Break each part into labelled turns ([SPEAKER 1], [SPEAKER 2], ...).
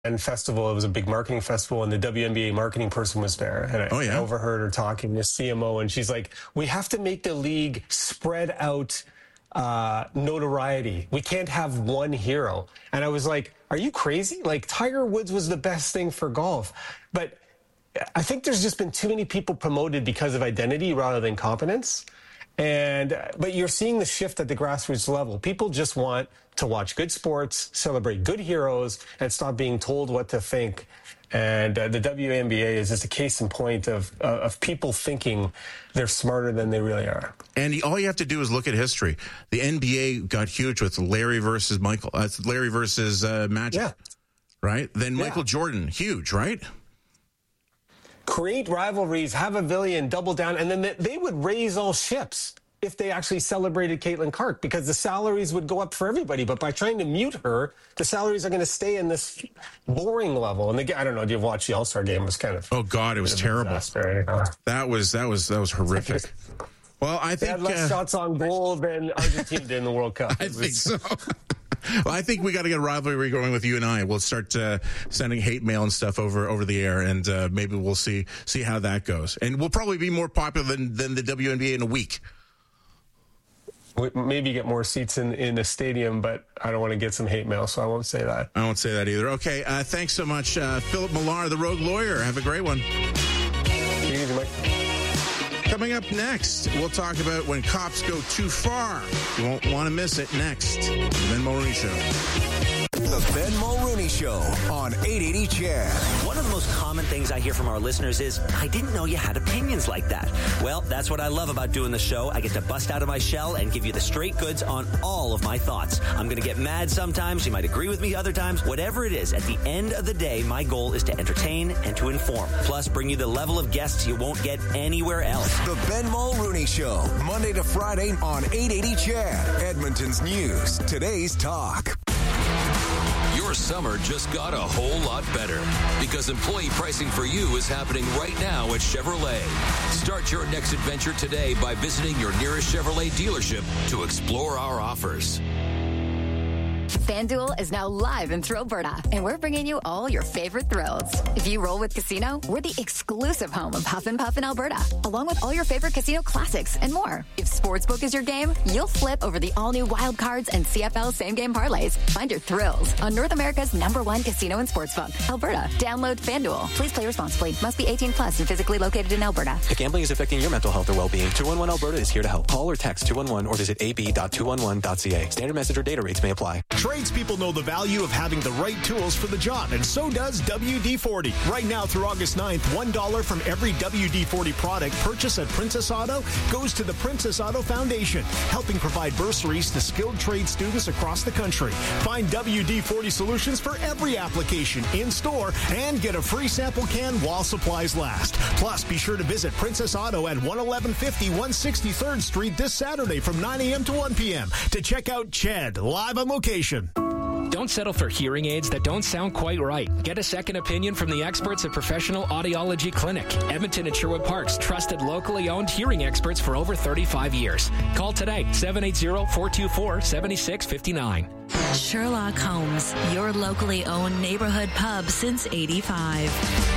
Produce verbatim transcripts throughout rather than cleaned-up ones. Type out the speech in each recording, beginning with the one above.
[SPEAKER 1] festival. It was a big marketing festival, and the W N B A marketing person was there. And I,
[SPEAKER 2] oh, yeah.
[SPEAKER 1] I overheard her talking to C M O, and she's like, we have to make the league spread out uh, notoriety. We can't have one hero. And I was like, are you crazy? Like, Tiger Woods was the best thing for golf. But I think there's just been too many people promoted because of identity rather than competence. And but you're seeing the shift at the grassroots level. People just want to watch good sports, celebrate good heroes, and stop being told what to think. And uh, the W N B A is just a case in point of uh, of people thinking they're smarter than they really are.
[SPEAKER 2] And all you have to do is look at history. The N B A got huge with Larry versus Michael. Uh, Larry versus uh, Magic,
[SPEAKER 1] yeah.
[SPEAKER 2] right? Then
[SPEAKER 1] Yeah.
[SPEAKER 2] Michael Jordan, huge, right?
[SPEAKER 1] Create rivalries, have a villain, double down, and then they, they would raise all ships if they actually celebrated Caitlin Clark, because the salaries would go up for everybody. But by trying to mute her, the salaries are going to stay in this boring level. And again, I don't know, do you watch the All-Star game? It was kind of
[SPEAKER 2] oh god, it was terrible. That was that was that was horrific. Well, I think
[SPEAKER 1] they had less
[SPEAKER 2] uh,
[SPEAKER 1] shots on goal than Argentina did in the World Cup.
[SPEAKER 2] I
[SPEAKER 1] It was,
[SPEAKER 2] think so. Well, I think we got to get a rivalry going with you and I. We'll start uh, sending hate mail and stuff over over the air, and uh, maybe we'll see see how that goes. And we'll probably be more popular than, than the W N B A in a week.
[SPEAKER 1] Maybe get more seats in, in the stadium, but I don't want to get some hate mail, so I won't say that.
[SPEAKER 2] I won't say that either. Okay, uh, thanks so much, uh, Philip Millar, the Rogue Lawyer. Have a great one.
[SPEAKER 1] Take it easy, Mike.
[SPEAKER 2] Coming up next, we'll talk about when cops go too far. You won't want to miss it next. The Ben Mulroney Show.
[SPEAKER 3] The Ben Mulroney Show on eight eighty C H E D.
[SPEAKER 4] One of the most common things I hear from our listeners is, I didn't know you had opinions like that. Well, that's what I love about doing the show. I get to bust out of my shell and give you the straight goods on all of my thoughts. I'm going to get mad sometimes. You might agree with me other times. Whatever it is, at the end of the day, my goal is to entertain and to inform. Plus, bring you the level of guests you won't get anywhere else.
[SPEAKER 3] The Ben Mulroney Show, Monday to Friday on eight eighty C H E D. Edmonton's News, today's talk.
[SPEAKER 5] Your summer just got a whole lot better because employee pricing for you is happening right now at Chevrolet. Start your next adventure today by visiting your nearest Chevrolet dealership to explore our offers.
[SPEAKER 6] FanDuel is now live in Thrillberta, and we're bringing you all your favorite thrills. If you roll with Casino, we're the exclusive home of Huff and Puff in Alberta, along with all your favorite casino classics and more. If Sportsbook is your game, you'll flip over the all-new Wild Cards and C F L same-game parlays. Find your thrills on North America's number one casino and sportsbook, Alberta. Download FanDuel. Please play responsibly. Must be eighteen plus and physically located in Alberta.
[SPEAKER 7] If gambling is affecting your mental health or well-being, two one one Alberta is here to help. Call or text two one one or visit a b dot two one one dot c a. Standard message or data rates may apply.
[SPEAKER 8] Tradespeople know the value of having the right tools for the job, and so does W D forty. Right now through August ninth, one dollar from every W D forty product purchased at Princess Auto goes to the Princess Auto Foundation, helping provide bursaries to skilled trade students across the country. Find W D forty solutions for every application in-store and get a free sample can while supplies last. Plus, be sure to visit Princess Auto at one eleven fifty one sixty-third Street this Saturday from nine a.m. to one p.m. to check out C H E D live on location.
[SPEAKER 9] Don't settle for hearing aids that don't sound quite right. Get a second opinion from the experts at Professional Audiology Clinic. Edmonton and Sherwood Park's trusted locally owned hearing experts for over thirty-five years. Call today, seven eight zero, four two four, seven six five nine.
[SPEAKER 10] Sherlock Holmes, your locally owned neighborhood pub since eighty-five.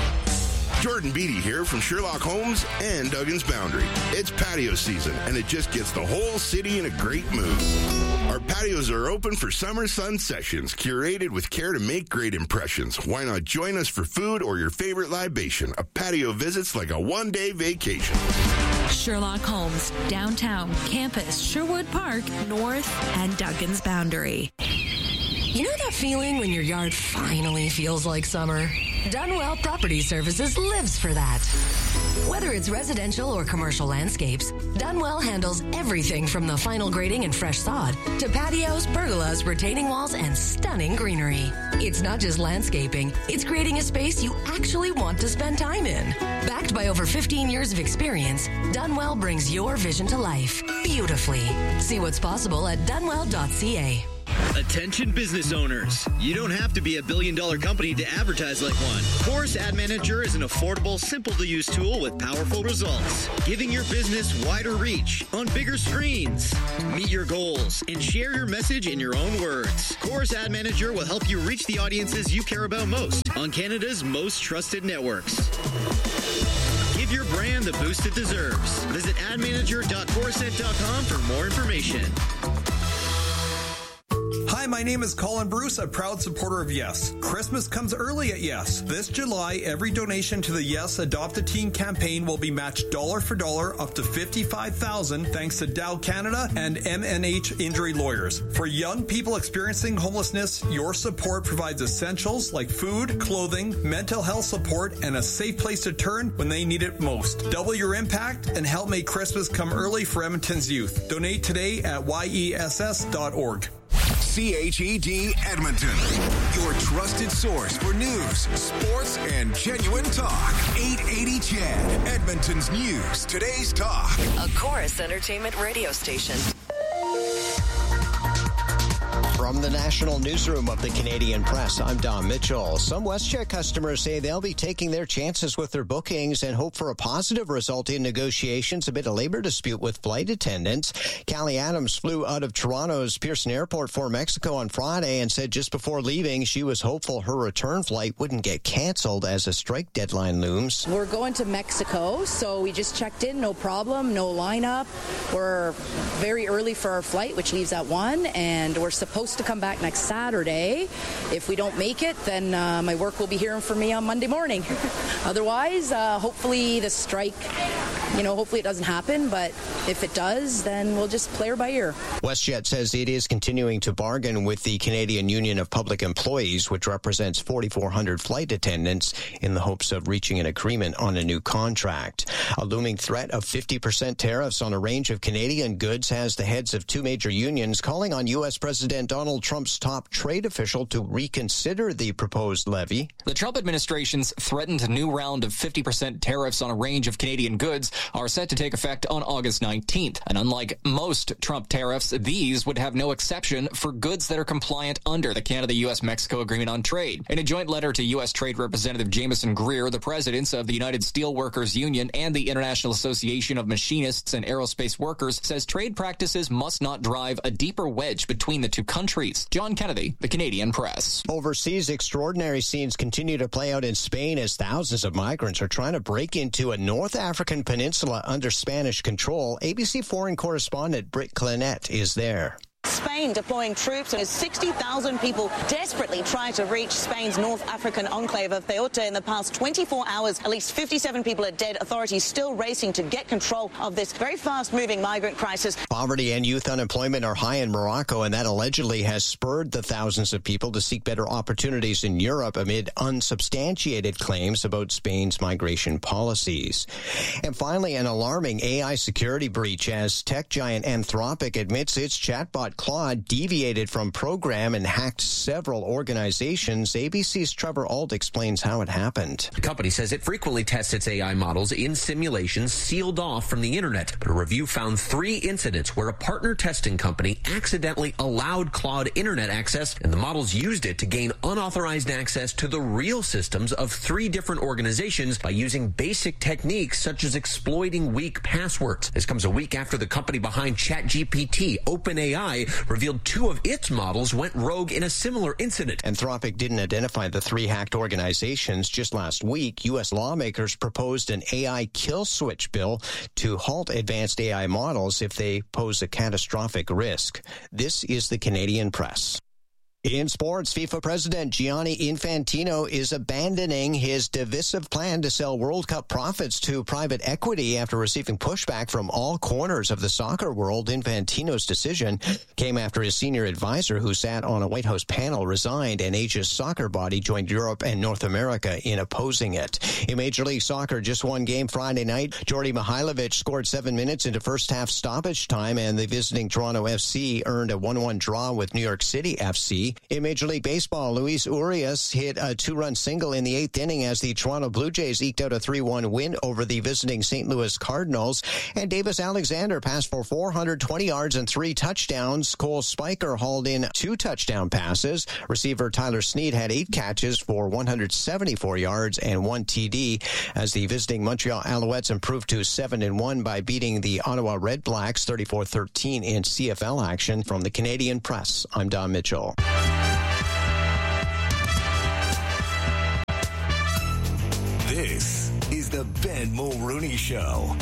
[SPEAKER 11] Jordan Beatty here from Sherlock Holmes and Duggan's Boundary. It's patio season, and it just gets the whole city in a great mood. Our patios are open for summer sun sessions, curated with care to make great impressions. Why not join us for food or your favorite libation? A patio visit's like a one-day vacation.
[SPEAKER 10] Sherlock Holmes, downtown, campus, Sherwood Park, North, and Duggan's Boundary.
[SPEAKER 12] You know that feeling when your yard finally feels like summer? Dunwell Property Services lives for that. Whether it's residential or commercial landscapes, Dunwell handles everything from the final grading and fresh sod to patios, pergolas, retaining walls, and stunning greenery. It's not just landscaping, it's creating a space you actually want to spend time in. Backed by over fifteen years of experience, Dunwell brings your vision to life beautifully. See what's possible at dunwell dot c a.
[SPEAKER 13] Attention business owners. You don't have to be a billion dollar company to advertise like one. Chorus Ad Manager is an affordable, simple to use tool with powerful results, giving your business wider reach on bigger screens. Meet your goals and share your message in your own words. Chorus Ad Manager will help you reach the audiences you care about most on Canada's most trusted networks. Give your brand the boost it deserves. Visit ad manager dot corset dot com for more information.
[SPEAKER 14] Hi, my name is Colin Bruce, a proud supporter of Yes. Christmas comes early at Yes. This July, every donation to the Yes Adopt a Teen campaign will be matched dollar for dollar up to fifty-five thousand dollars thanks to Dow Canada and M N H Injury Lawyers. For young people experiencing homelessness, your support provides essentials like food, clothing, mental health support, and a safe place to turn when they need it most. Double your impact and help make Christmas come early for Edmonton's youth. Donate today at Y E S S dot org.
[SPEAKER 3] C H E D Edmonton, your trusted source for news, sports, and genuine talk. eight eighty C H E D, Edmonton's news, today's talk.
[SPEAKER 12] A Chorus Entertainment radio station.
[SPEAKER 15] From the national newsroom of the Canadian Press, I'm Don Mitchell. Some WestJet customers say they'll be taking their chances with their bookings and hope for a positive result in negotiations amid a labor dispute with flight attendants. Callie Adams flew out of Toronto's Pearson Airport for Mexico on Friday and said just before leaving she was hopeful her return flight wouldn't get canceled as a strike deadline looms.
[SPEAKER 16] We're going to Mexico, so we just checked in, no problem, no lineup. We're very early for our flight, which leaves at one, and we're supposed to come back next Saturday. If we don't make it, then uh, my work will be hearing from me on Monday morning. Otherwise, uh, hopefully the strike, you know, hopefully it doesn't happen, but if it does, then we'll just play her by ear.
[SPEAKER 15] WestJet says it is continuing to bargain with the Canadian Union of Public Employees, which represents forty-four hundred flight attendants, in the hopes of reaching an agreement on a new contract. A looming threat of fifty percent tariffs on a range of Canadian goods has the heads of two major unions calling on U S President Donald Trump's top trade official to reconsider the proposed levy.
[SPEAKER 17] The Trump administration's threatened new round of fifty percent tariffs on a range of Canadian goods are set to take effect on August nineteenth. And unlike most Trump tariffs, these would have no exception for goods that are compliant under the Canada-U S Mexico Agreement on Trade. In a joint letter to U S Trade Representative Jameson Greer, the presidents of the United Steelworkers Union and the International Association of Machinists and Aerospace Workers says trade practices must not drive a deeper wedge between the two countries. John Kennedy, the Canadian Press.
[SPEAKER 15] Overseas, extraordinary scenes continue to play out in Spain as thousands of migrants are trying to break into a North African peninsula under Spanish control. A B C foreign correspondent Britt Clinette is there.
[SPEAKER 18] Spain deploying troops and sixty thousand people desperately try to reach Spain's North African enclave of Ceuta. In the past twenty-four hours, at least fifty-seven people are dead. Authorities still racing to get control of this very fast-moving migrant crisis.
[SPEAKER 15] Poverty and youth unemployment are high in Morocco, and that allegedly has spurred the thousands of people to seek better opportunities in Europe amid unsubstantiated claims about Spain's migration policies. And finally, an alarming A I security breach as tech giant Anthropic admits its chatbot Claude deviated from program and hacked several organizations. A B C's Trevor Ault explains how it happened.
[SPEAKER 19] The company says it frequently tests its A I models in simulations sealed off from the internet. But a review found three incidents where a partner testing company accidentally allowed Claude internet access, and the models used it to gain unauthorized access to the real systems of three different organizations by using basic techniques such as exploiting weak passwords. This comes a week after the company behind ChatGPT, OpenAI, revealed two of its models went rogue in a similar incident.
[SPEAKER 15] Anthropic didn't identify the three hacked organizations. Just last week, U S lawmakers proposed an A I kill switch bill to halt advanced A I models if they pose a catastrophic risk. This is the Canadian Press. In sports, FIFA President Gianni Infantino is abandoning his divisive plan to sell World Cup profits to private equity after receiving pushback from all corners of the soccer world. Infantino's decision came after his senior advisor, who sat on a White House panel, resigned, and Asia's soccer body joined Europe and North America in opposing it. In Major League Soccer, just one game Friday night, Jordi Mihailovic scored seven minutes into first half stoppage time, and the visiting Toronto F C earned a one one draw with New York City F C. T. In Major League Baseball, Luis Urias hit a two-run single in the eighth inning as the Toronto Blue Jays eked out a three one win over the visiting Saint Louis Cardinals. And Davis Alexander passed for four hundred twenty yards and three touchdowns. Cole Spiker hauled in two touchdown passes. Receiver Tyler Snead had eight catches for one hundred seventy-four yards and one T D as the visiting Montreal Alouettes improved to seven and one by beating the Ottawa Red Blacks thirty-four thirteen in C F L action. From the Canadian Press, I'm Don Mitchell.
[SPEAKER 3] This is the Ben Mulrooney Show.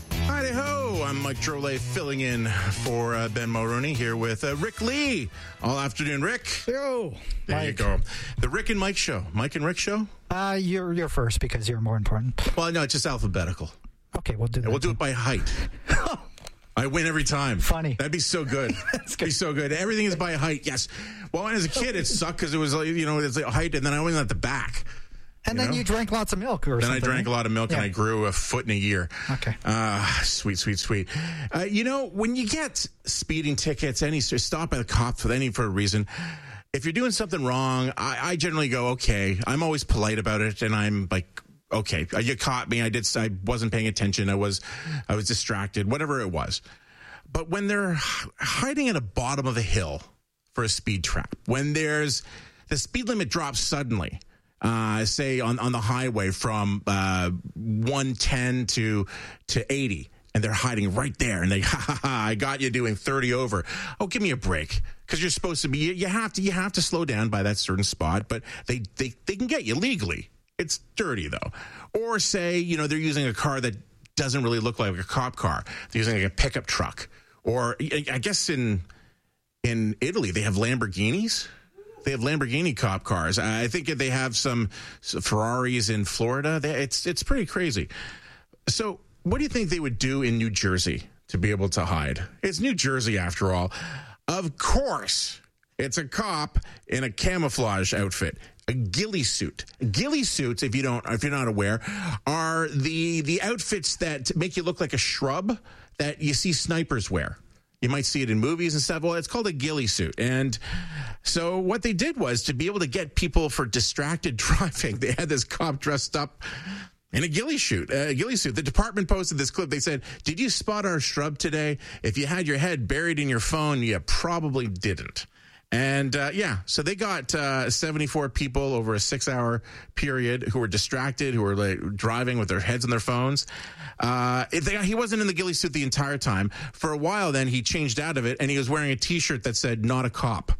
[SPEAKER 2] Hi-ho, I'm Mike Drolet filling in for uh, Ben Mulrooney here with uh, Rick Lee. All afternoon, Rick.
[SPEAKER 20] Yo,
[SPEAKER 2] there
[SPEAKER 20] Mike.
[SPEAKER 2] you go. The Rick and Mike Show. Mike and Rick Show?
[SPEAKER 20] Uh, you're, you're first because you're more important.
[SPEAKER 2] Well, no, it's just alphabetical.
[SPEAKER 20] Okay, we'll do that.
[SPEAKER 2] We'll do it by height. I win every time.
[SPEAKER 20] Funny.
[SPEAKER 2] That'd be so good. That's good. Be so good. Everything is by height. Yes. Well, as a kid, it sucked because it was like, you know, it's like height, and then I went at the back.
[SPEAKER 20] And
[SPEAKER 2] you
[SPEAKER 20] then
[SPEAKER 2] know?
[SPEAKER 20] you drank lots of milk or
[SPEAKER 2] then
[SPEAKER 20] something.
[SPEAKER 2] Then I drank
[SPEAKER 20] right?
[SPEAKER 2] a lot of milk,
[SPEAKER 20] yeah.
[SPEAKER 2] and I grew a foot in a year.
[SPEAKER 20] Okay.
[SPEAKER 2] Uh, sweet, sweet, sweet. Uh, you know, when you get speeding tickets, any stop by the cop for any for a reason, if you're doing something wrong, I, I generally go, okay. I'm always polite about it, and I'm like, okay, you caught me. I did. I wasn't paying attention. I was, I was distracted. Whatever it was. But when they're hiding at the bottom of a hill for a speed trap, when there's the speed limit drops suddenly, uh, say on, on the highway from uh, one ten to to eighty, and they're hiding right there, and they, ha ha ha, I got you doing thirty over. Oh, give me a break, because you're supposed to be. You, you have to. You have to slow down by that certain spot, but they they they can get you legally. It's dirty though. Or say, you know, they're using a car that doesn't really look like a cop car. They're using like a pickup truck. Or I guess in in Italy, they have Lamborghinis. They have Lamborghini cop cars. I think they have some Ferraris in Florida. It's it's pretty crazy. So what do you think they would do in New Jersey to be able to hide? It's New Jersey, after all. Of course, it's a cop in a camouflage outfit. A ghillie suit. Ghillie suits, if you don't, if you're not aware, are the the outfits that make you look like a shrub that you see snipers wear. You might see it in movies and stuff. Well, it's called a ghillie suit. And so what they did was to be able to get people for distracted driving, they had this cop dressed up in a ghillie suit. A ghillie suit. The department posted this clip. They said, "Did you spot our shrub today? If you had your head buried in your phone, you probably didn't." And, uh, yeah, so they got uh, seventy-four people over a six-hour period who were distracted, who were like, driving with their heads on their phones. Uh, they, he wasn't in the ghillie suit the entire time. For a while, then, he changed out of it, and he was wearing a T-shirt that said, "Not a cop."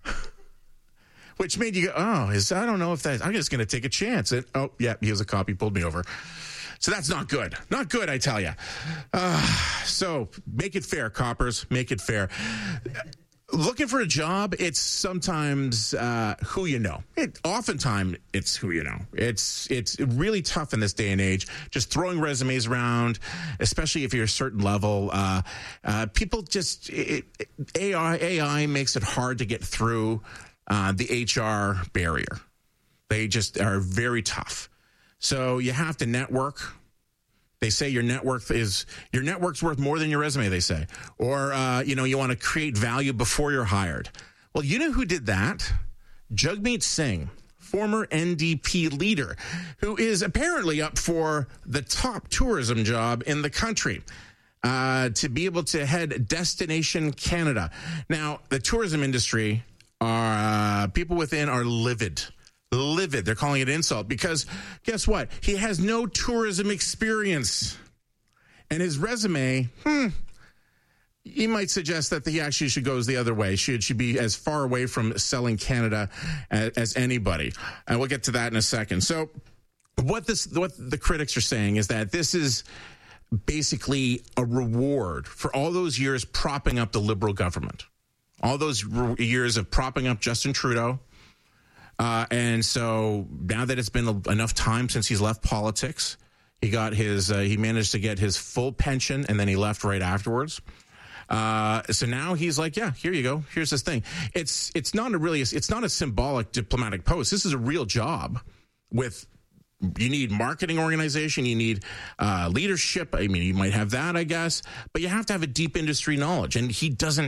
[SPEAKER 2] Which made you go, oh, is, I don't know if that, I'm just going to take a chance. And, oh, yeah, he was a cop. He pulled me over. So that's not good. Not good, I tell you. Uh, so make it fair, coppers. Make it fair. Looking for a job, it's sometimes uh, who you know. It, oftentimes, it's who you know. It's it's really tough in this day and age, just throwing resumes around, especially if you're a certain level. Uh, uh, people just, it, it, A I, A I makes it hard to get through uh, the H R barrier. They just are very tough. So you have to network. They say your network is your network's worth more than your resume, they say. Or, uh, you know, you want to create value before you're hired. Well, you know who did that? Jagmeet Singh, former N D P leader, who is apparently up for the top tourism job in the country, uh, to be able to head Destination Canada. Now, the tourism industry, are uh, people within are livid. Livid. They're calling it insult because guess what? He has no tourism experience. And his resume, hmm, he might suggest that he actually should go the other way. Should should be as far away from selling Canada as, as anybody. And we'll get to that in a second. So what this what the critics are saying is that this is basically a reward for all those years propping up the Liberal government. All those re- years of propping up Justin Trudeau. Uh, and so now that it's been enough time since he's left politics, he got his, uh, he managed to get his full pension, and then he left right afterwards. Uh, so now he's like, yeah, here you go. Here's this thing. It's, it's not a really, it's not a symbolic diplomatic post. This is a real job with, you need marketing organization. You need uh, leadership. I mean, you might have that, I guess, but you have to have a deep industry knowledge. And he doesn't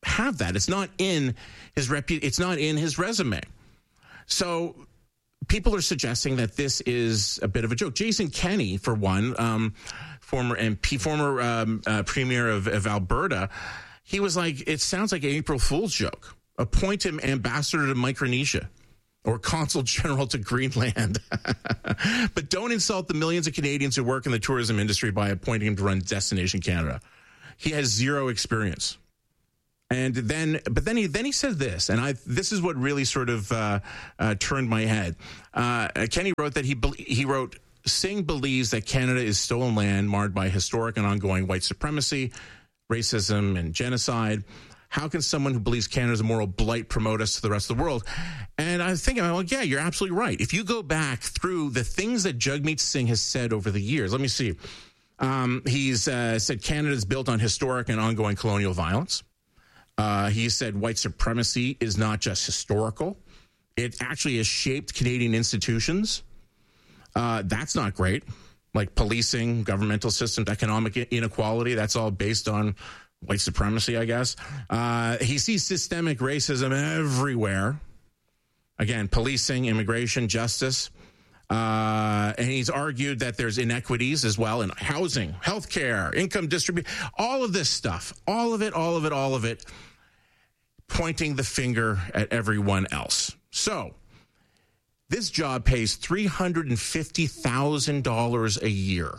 [SPEAKER 2] have that. It's not in his repu- It's not in his resume. So people are suggesting that this is a bit of a joke. Jason Kenney, for one, um, former M P, former um, uh, premier of, of Alberta, he was like, it sounds like an April Fool's joke. Appoint him ambassador to Micronesia or consul general to Greenland. But don't insult the millions of Canadians who work in the tourism industry by appointing him to run Destination Canada. He has zero experience. And then, but then he then he said this, and I this is what really sort of uh, uh, turned my head. Uh, Kenny wrote that he he wrote, Singh believes that Canada is stolen land marred by historic and ongoing white supremacy, racism, and genocide. How can someone who believes Canada is a moral blight promote us to the rest of the world? And I was thinking, well, yeah, you're absolutely right. If you go back through the things that Jagmeet Singh has said over the years, let me see. Um, he's uh, said Canada is built on historic and ongoing colonial violence. Uh, he said white supremacy is not just historical. It actually has shaped Canadian institutions. Uh, that's not great. Like policing, governmental systems, economic inequality, that's all based on white supremacy, I guess. Uh, he sees systemic racism everywhere. Again, policing, immigration, justice. Uh, and he's argued that there's inequities as well in housing, healthcare, income distribution, all of this stuff, all of it, all of it, all of it, pointing the finger at everyone else. So this job pays three hundred fifty thousand dollars a year.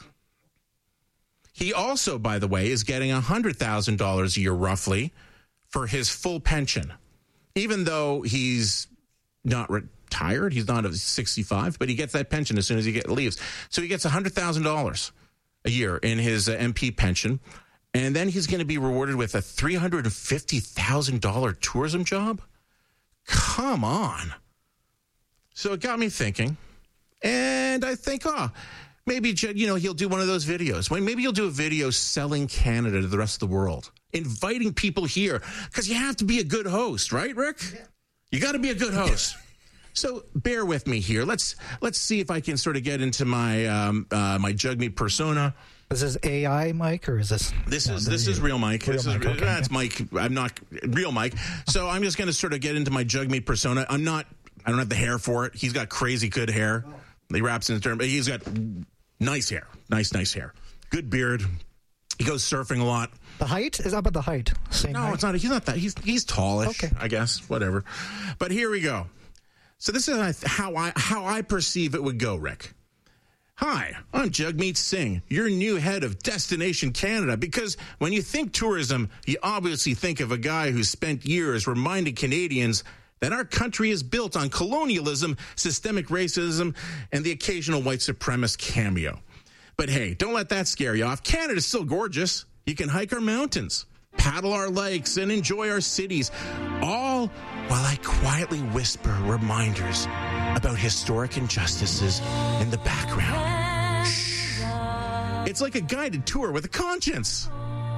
[SPEAKER 2] He also, by the way, is getting one hundred thousand dollars a year roughly for his full pension, even though he's not retired. He's not sixty-five, but he gets that pension as soon as he get, leaves. So he gets one hundred thousand dollars a year in his uh, M P pension. And then he's going to be rewarded with a three hundred fifty thousand dollars tourism job? Come on. So it got me thinking. And I think, oh, maybe, you know, he'll do one of those videos. Maybe he'll do a video selling Canada to the rest of the world, inviting people here, because you have to be a good host, right, Rick? Yeah. You got to be a good host. So bear with me here. Let's let's see if I can sort of get into my um, uh, my Jagmeet persona.
[SPEAKER 20] Is this A I Mike or is this?
[SPEAKER 2] This is this is real Mike.
[SPEAKER 20] Real
[SPEAKER 2] this
[SPEAKER 20] Mike,
[SPEAKER 2] is
[SPEAKER 20] okay.
[SPEAKER 2] That's Mike. I'm not real Mike. So I'm just going to sort of get into my Jagmeet persona. I'm not. I don't have the hair for it. He's got crazy good hair. He raps in the term. He's got nice hair. Nice, nice hair. Good beard. He goes surfing a lot.
[SPEAKER 20] The height? Is that about the height? Same
[SPEAKER 2] no,
[SPEAKER 20] height?
[SPEAKER 2] it's not. He's not that. He's he's tallish.
[SPEAKER 20] Okay.
[SPEAKER 2] I guess. Whatever. But here we go. So this is how I how I perceive it would go, Rick. Hi, I'm Jagmeet Singh, your new head of Destination Canada, because when you think tourism, you obviously think of a guy who spent years reminding Canadians that our country is built on colonialism, systemic racism, and the occasional white supremacist cameo. But hey, don't let that scare you off. Canada's still gorgeous. You can hike our mountains, paddle our lakes, and enjoy our cities, all while I quietly whisper reminders about historic injustices in the background. Shh. It's like a guided tour with a conscience.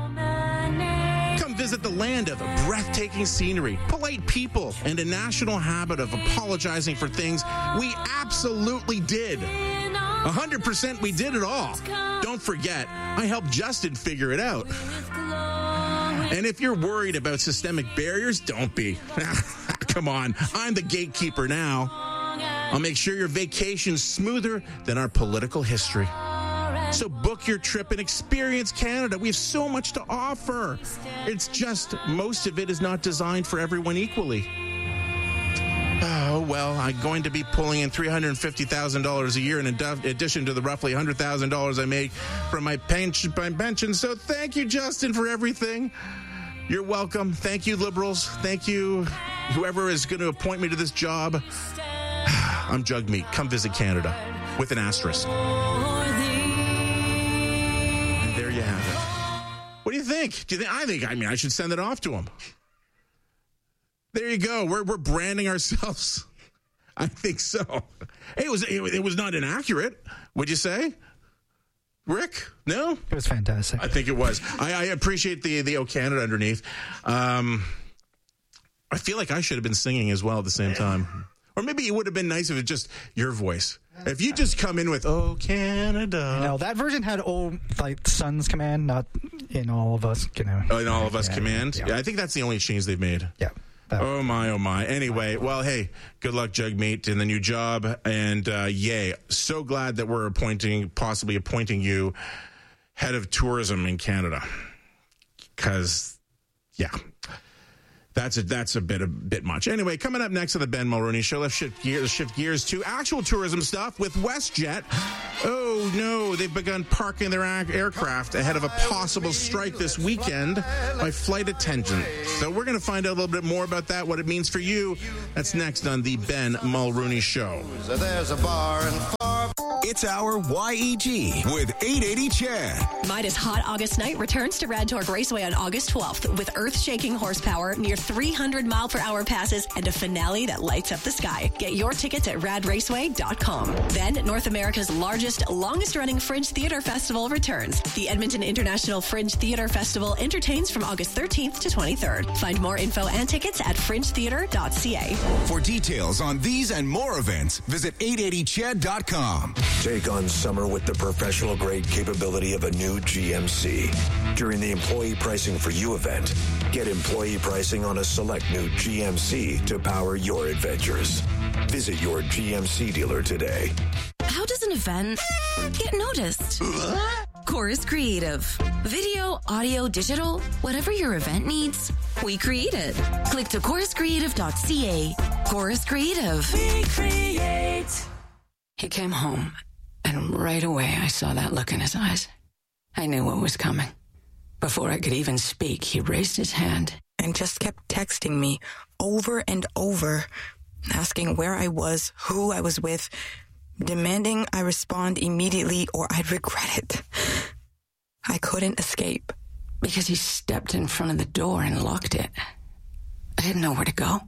[SPEAKER 2] Come visit the land of breathtaking scenery, polite people, and a national habit of apologizing for things we absolutely did. one hundred percent we did it all. Don't forget, I helped Justin figure it out. And if you're worried about systemic barriers, don't be. Come on, I'm the gatekeeper now. I'll make sure your vacation's smoother than our political history. So book your trip and experience Canada. We have so much to offer. It's just most of it is not designed for everyone equally. Oh, well, I'm going to be pulling in three hundred fifty thousand dollars a year in addition to the roughly one hundred thousand dollars I make from my pension. So thank you, Justin, for everything. You're welcome. Thank you, Liberals. Thank you, whoever is going to appoint me to this job. I'm Jagmeet. Come visit Canada with an asterisk. And there you have it. What do you think? Do you think? I think, I mean, I should send it off to him. There you go. We're we're branding ourselves. I think so. Hey, it was it, it was not inaccurate. Would you say, Rick? No,
[SPEAKER 20] it was fantastic.
[SPEAKER 2] I think it was. I, I appreciate the the O Canada underneath. Um, I feel like I should have been singing as well at the same time, or maybe it would have been nice if it was just your voice. If you just come in with "Oh Canada,"
[SPEAKER 20] no, that version had old like Sun's Command, not in All of Us, you know.
[SPEAKER 2] Oh, in All of Us
[SPEAKER 20] yeah,
[SPEAKER 2] Command?
[SPEAKER 20] Yeah.
[SPEAKER 2] yeah, I think that's the only change they've made.
[SPEAKER 20] Yeah.
[SPEAKER 2] Oh, my, oh, my. Anyway, well, hey, good luck, Jugmeat, in the new job. And, uh, yay. So glad that we're appointing, possibly appointing you head of tourism in Canada. Because, yeah. That's a, that's a bit a bit much. Anyway, coming up next on the Ben Mulroney Show, let's shift gears, let's shift gears to actual tourism stuff with WestJet. Oh, no, they've begun parking their aircraft ahead of a possible strike this weekend by flight attendants. So we're going to find out a little bit more about that, what it means for you. That's next on the Ben Mulroney Show.
[SPEAKER 3] There's a bar in far. It's our Y E G with eight eighty Chad.
[SPEAKER 21] Midas Hot August Night returns to Rad Torque Raceway on August twelfth with earth-shaking horsepower, near three hundred mile per hour passes, and a finale that lights up the sky. Get your tickets at rad raceway dot com. Then, North America's largest, longest-running Fringe Theater Festival returns. The Edmonton International Fringe Theater Festival entertains from August thirteenth to twenty-third. Find more info and tickets at fringe theater dot c a.
[SPEAKER 3] For details on these and more events, visit eight eighty chad dot com.
[SPEAKER 22] Take on summer with the professional-grade capability of a new G M C. During the Employee Pricing for You event, get employee pricing on a select new G M C to power your adventures. Visit your G M C dealer today.
[SPEAKER 10] How does an event get noticed? Chorus Creative. Video, audio, digital, whatever your event needs, we create it. Click to chorus creative dot c a. Chorus Creative. We create.
[SPEAKER 23] He came home, and right away I saw that look in his eyes. I knew what was coming. Before I could even speak, he raised his hand
[SPEAKER 24] and just kept texting me over and over, asking where I was, who I was with, demanding I respond immediately or I'd regret it. I couldn't escape.
[SPEAKER 23] Because he stepped in front of the door and locked it. I had nowhere to go.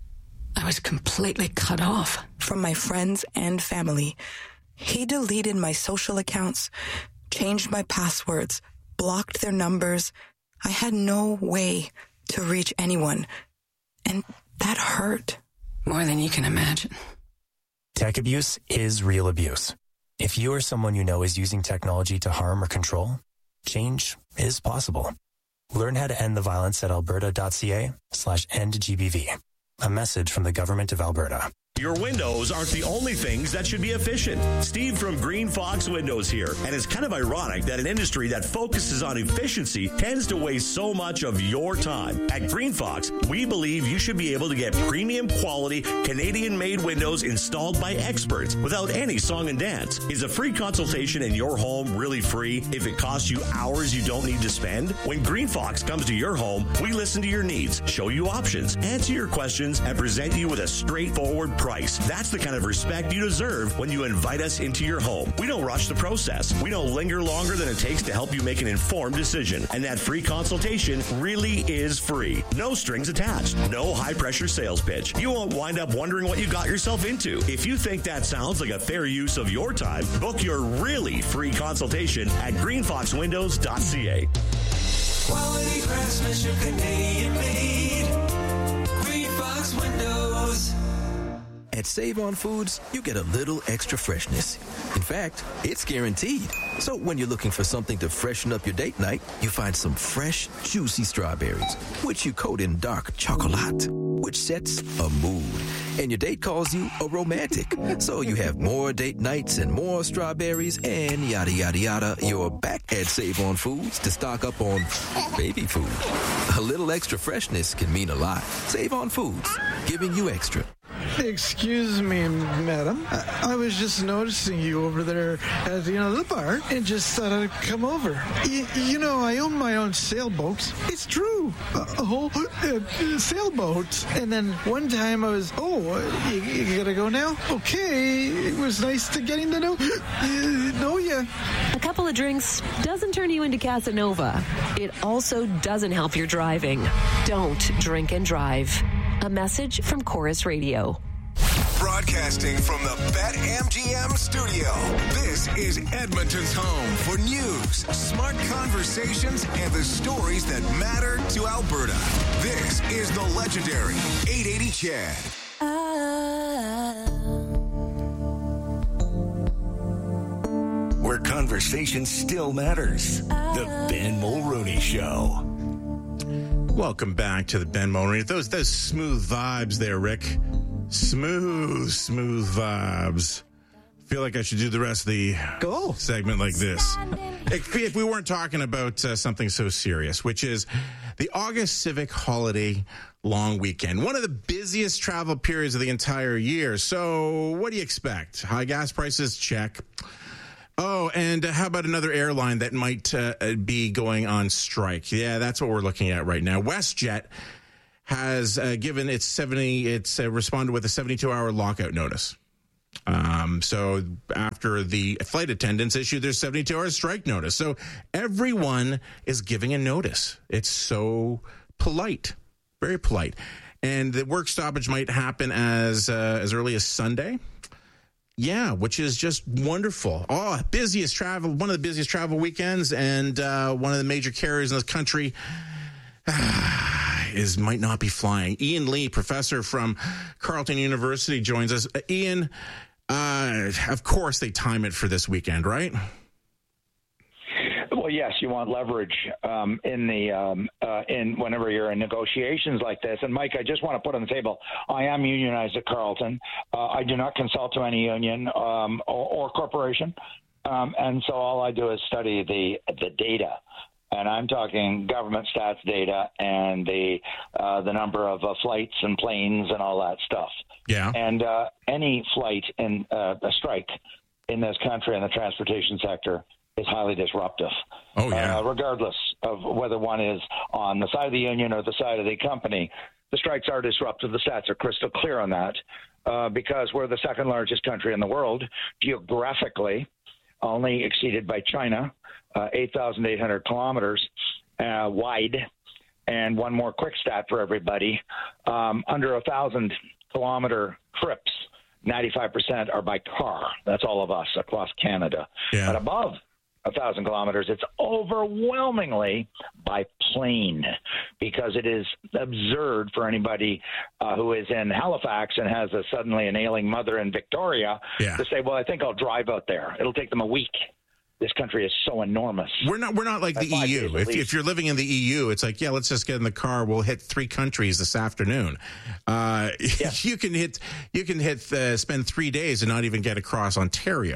[SPEAKER 23] I was completely cut off.
[SPEAKER 24] From my friends and family. He deleted my social accounts, changed my passwords, blocked their numbers. I had no way to reach anyone. And that hurt.
[SPEAKER 23] More than you can imagine.
[SPEAKER 25] Tech abuse is real abuse. If you or someone you know is using technology to harm or control, change is possible. Learn how to end the violence at alberta dot c a slash end G B V. A message from the Government of Alberta.
[SPEAKER 26] Your windows aren't the only things that should be efficient. Steve from Green Fox Windows here. And it's kind of ironic that an industry that focuses on efficiency tends to waste so much of your time. At Green Fox, we believe you should be able to get premium quality Canadian-made windows installed by experts without any song and dance. Is a free consultation in your home really free if it costs you hours you don't need to spend? When Green Fox comes to your home, we listen to your needs, show you options, answer your questions, and present you with a straightforward price. That's the kind of respect you deserve when you invite us into your home. We don't rush the process. We don't linger longer than it takes to help you make an informed decision. And that free consultation really is free. No strings attached. No high-pressure sales pitch. You won't wind up wondering what you got yourself into. If you think that sounds like a fair use of your time, book your really free consultation at green fox windows dot c a.
[SPEAKER 27] Quality craftsmanship, Canadian made. Green Fox Windows.
[SPEAKER 28] At Save On Foods, you get a little extra freshness. In fact, it's guaranteed. So when you're looking for something to freshen up your date night, you find some fresh, juicy strawberries, which you coat in dark chocolate, which sets a mood. And your date calls you a romantic. So you have more date nights and more strawberries and yada, yada, yada. You're back at Save On Foods to stock up on baby food. A little extra freshness can mean a lot. Save On Foods, giving you extra.
[SPEAKER 29] Excuse me, madam. I, I was just noticing you over there at the end of the bar and just thought I'd come over. Y- you know, I own my own sailboat. It's true. A, a whole uh, sailboat. And then one time I was, oh, you, you gotta go now? Okay. It was nice to getting to know, uh, know you.
[SPEAKER 30] A couple of drinks doesn't turn you into Casanova. It also doesn't help your driving. Don't drink and drive. A message from Chorus Radio.
[SPEAKER 3] Broadcasting from the BetMGM studio, this is Edmonton's home for news, smart conversations, and the stories that matter to Alberta. This is the legendary eight eighty Chad.
[SPEAKER 22] We're
[SPEAKER 3] conversation still matters. The Ben Mulroney Show.
[SPEAKER 2] Welcome back to the Ben Mulroney. Those those smooth vibes there, Rick. Smooth, smooth vibes. Feel like I should do the rest of the
[SPEAKER 15] Go.
[SPEAKER 2] segment like this. If, if we weren't talking about uh, something so serious, which is the August Civic Holiday long weekend, one of the busiest travel periods of the entire year. So what do you expect? High gas prices? Check. Oh, and uh, how about another airline that might uh, be going on strike? Yeah, that's what we're looking at right now. WestJet has uh, given its seventy. It's uh, responded with a seventy-two hour lockout notice. Um, so after the flight attendants issued their seventy-two hour strike notice, so everyone is giving a notice. It's so polite, very polite, and the work stoppage might happen as uh, as early as Sunday. Yeah, which is just wonderful. Oh, busiest travel, one of the busiest travel weekends, and uh, one of the major carriers in this country uh, is might not be flying. Ian Lee, professor from Carleton University, joins us. Uh, Ian, uh, of course they time it for this weekend, right?
[SPEAKER 1] Well, yes, you want leverage um, in the um, uh, in whenever you're in negotiations like this. And Mike, I just want to put on the table, I am unionized at Carleton. Uh, I do not consult to any union um, or, or corporation, um, and so all I do is study the the data. And I'm talking government stats data and the uh, the number of uh, flights and planes and all that stuff.
[SPEAKER 2] Yeah.
[SPEAKER 1] And uh, any flight in uh, a strike in this country in the transportation sector is highly disruptive.
[SPEAKER 2] Oh, yeah.
[SPEAKER 1] Uh, regardless of whether one is on the side of the union or the side of the company, the strikes are disruptive. The stats are crystal clear on that uh, because we're the second largest country in the world, geographically, only exceeded by China, uh, eight thousand eight hundred kilometers uh, wide. And one more quick stat for everybody, um, under a thousand kilometer trips, ninety-five percent are by car. That's all of us across Canada.
[SPEAKER 2] Yeah.
[SPEAKER 1] But above a thousand kilometers, it's overwhelmingly by plane, because it is absurd for anybody uh, who is in Halifax and has a suddenly an ailing mother in Victoria
[SPEAKER 2] yeah.
[SPEAKER 1] to say, well, I think I'll drive out there. It'll take them a week. This country is so enormous.
[SPEAKER 2] We're not. We're not like the E U. If, if you're living in the E U, it's like, yeah, let's just get in the car. We'll hit three countries this afternoon. Uh, yeah. You can hit. You can hit. Uh, spend three days and not even get across Ontario.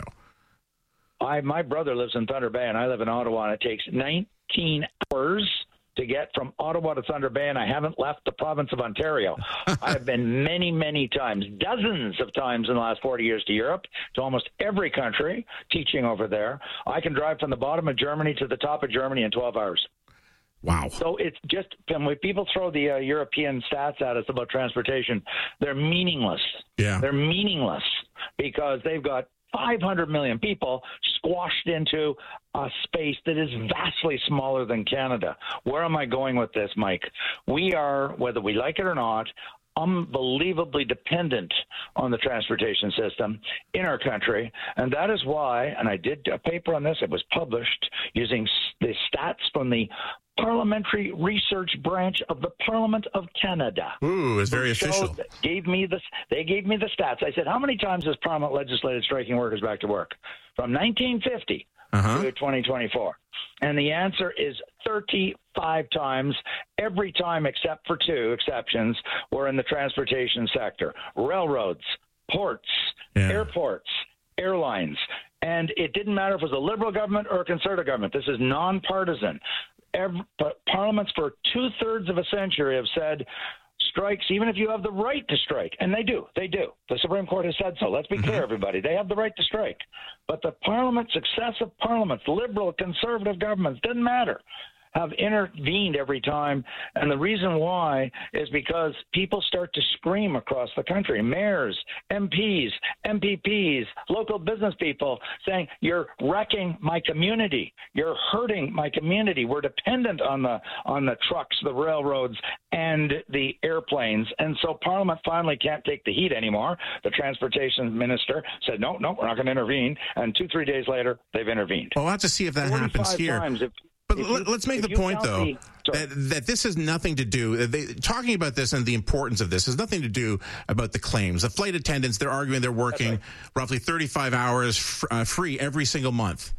[SPEAKER 1] I my brother lives in Thunder Bay, and I live in Ottawa, and it takes nineteen hours to get from Ottawa to Thunder Bay, and I haven't left the province of Ontario. I have been many, many times, dozens of times in the last forty years to Europe, to almost every country, teaching over there. I can drive from the bottom of Germany to the top of Germany in twelve hours.
[SPEAKER 2] Wow.
[SPEAKER 1] So it's just, when people throw the uh, European stats at us about transportation, they're meaningless.
[SPEAKER 2] Yeah.
[SPEAKER 1] They're meaningless because they've got five hundred million people squashed into a space that is vastly smaller than Canada. Where am I going with this, Mike? We are, whether we like it or not, unbelievably dependent on the transportation system in our country. And that is why, and I did a paper on this, it was published using the stats from the Parliamentary Research Branch of the Parliament of Canada.
[SPEAKER 2] Ooh, it's very official.
[SPEAKER 1] Gave me this. They gave me the stats. I said, how many times has Parliament legislated striking workers back to work? From nineteen fifty uh-huh. to twenty twenty-four. And the answer is thirty-five times, every time except for two exceptions were in the transportation sector. Railroads, ports, yeah. airports, airlines. And it didn't matter if it was a Liberal government or a Conservative government. This is nonpartisan. Every, parliaments for two-thirds of a century have said strikes, even if you have the right to strike, and they do, they do. The Supreme Court has said so. Let's be mm-hmm. clear, everybody. They have the right to strike. But the parliament, successive parliaments, liberal, conservative governments, doesn't matter, have intervened every time. And the reason why is because people start to scream across the country. Mayors, M Ps, M P Ps, local business people saying, you're wrecking my community. You're hurting my community. We're dependent on the on the trucks, the railroads, and the airplanes. And so Parliament finally can't take the heat anymore. The transportation minister said, no, no, we're not going to intervene. And two, three days later, they've intervened.
[SPEAKER 2] Well, we'll have to see if that happens here.
[SPEAKER 1] If,
[SPEAKER 2] But
[SPEAKER 1] you,
[SPEAKER 2] let's make the point, though,
[SPEAKER 1] the,
[SPEAKER 2] that, that this has nothing to do, they, talking about this and the importance of this has nothing to do about the claims. The flight attendants, they're arguing they're working right. roughly thirty-five hours f- uh, free every single month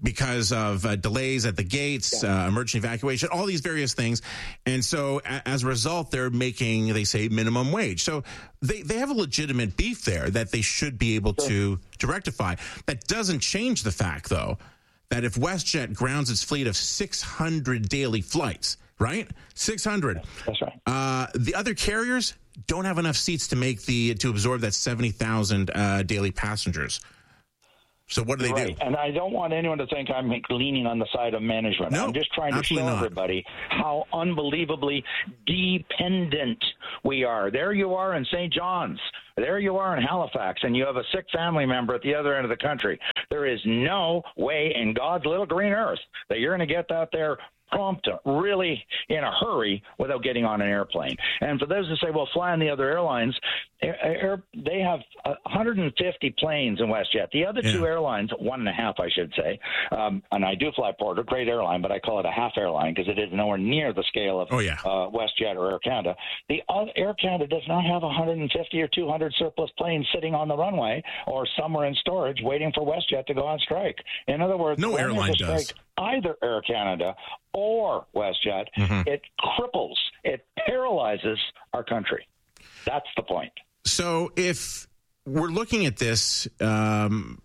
[SPEAKER 2] because of uh, delays at the gates, uh, emergency evacuation, all these various things. And so a- as a result, they're making, they say, minimum wage. So they, they have a legitimate beef there that they should be able to, to rectify. That doesn't change the fact, though, that if WestJet grounds its fleet of six hundred daily flights, right? six hundred.
[SPEAKER 1] That's right.
[SPEAKER 2] Uh, the other carriers don't have enough seats to make the, to absorb that seventy thousand uh, daily passengers. So what do they
[SPEAKER 1] right.
[SPEAKER 2] do?
[SPEAKER 1] And I don't want anyone to think I'm leaning on the side of management.
[SPEAKER 2] No,
[SPEAKER 1] I'm just trying to show
[SPEAKER 2] not.
[SPEAKER 1] everybody how unbelievably dependent we are. There you are in Saint John's. There you are in Halifax, and you have a sick family member at the other end of the country. There is no way in God's little green earth that you're going to get out there prompt, really in a hurry without getting on an airplane. And for those who say, well, fly on the other airlines, air, air, they have one hundred fifty planes in WestJet. The other yeah. two airlines, one and a half, I should say, um, and I do fly Porter, great airline, but I call it a half airline because it is nowhere near the scale of
[SPEAKER 2] oh, yeah.
[SPEAKER 1] uh, WestJet or Air Canada. The other, Air Canada does not have one hundred fifty or two hundred surplus planes sitting on the runway or somewhere in storage waiting for WestJet to go on strike. In other words,
[SPEAKER 2] no airline does.
[SPEAKER 1] Either Air Canada or WestJet, mm-hmm. it cripples, it paralyzes our country. That's the point.
[SPEAKER 2] So if we're looking at this, um,